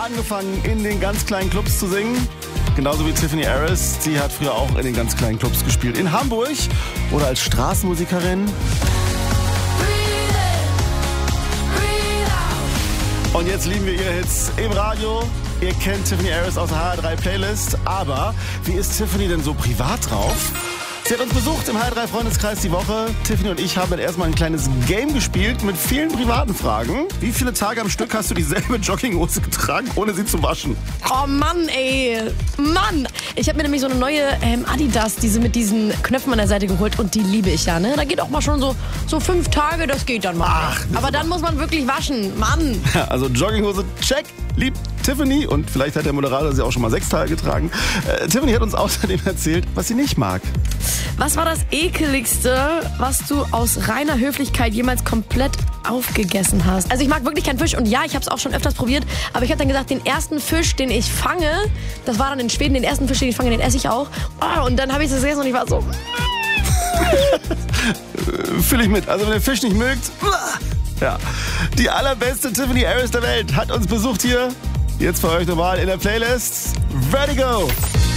angefangen, in den ganz kleinen Clubs zu singen. Genauso wie Tiffany Harris. Sie hat früher auch in den ganz kleinen Clubs gespielt. In Hamburg oder als Straßenmusikerin. Und jetzt lieben wir ihre Hits im Radio. Ihr kennt Tiffany Harris aus der HR3 Playlist. Aber wie ist Tiffany denn so privat drauf? Sie hat uns besucht im HR3 Freundeskreis die Woche. Tiffany und ich haben dann erstmal ein kleines Game gespielt mit vielen privaten Fragen. Wie viele Tage am Stück hast du dieselbe Jogginghose getragen, ohne sie zu waschen? Oh Mann, ey. Mann. Ich habe mir nämlich so eine neue Adidas, diese mit diesen Knöpfen an der Seite geholt und die liebe ich ja, ne? Da geht auch mal schon so 5 Tage, das geht dann mal. Ach, aber dann muss man wirklich waschen. Mann. Ja, also Jogginghose, check, liebt Tiffany. Und vielleicht hat der Moderator sie auch schon mal 6 Tage getragen. Tiffany hat uns außerdem erzählt, was sie nicht mag. Was war das Ekeligste, was du aus reiner Höflichkeit jemals komplett aufgegessen hast? Also ich mag wirklich keinen Fisch und ja, ich habe es auch schon öfters probiert, aber ich habe dann gesagt, den ersten Fisch, den ich fange, das war dann in Schweden, den ersten Fisch, den ich fange, den esse ich auch. Oh, und dann habe ich das gegessen und ich war so... Fühl ich mit. Also wenn ihr Fisch nicht mögt, ja. Die allerbeste Tiffany Harris der Welt hat uns besucht hier. Jetzt für euch nochmal in der Playlist. Ready, go!